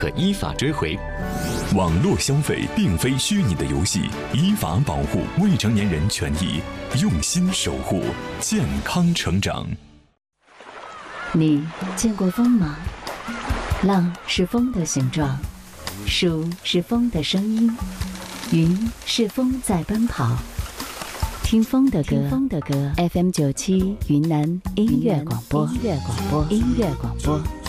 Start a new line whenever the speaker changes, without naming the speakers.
可依法追回。
网络消费并非虚拟的游戏，依法保护未成年人权益，用心守护健康成长。
你见过风吗？浪是风的形状，树是风的声音，云是风在奔跑。听风的歌，FM 97云南音乐广播。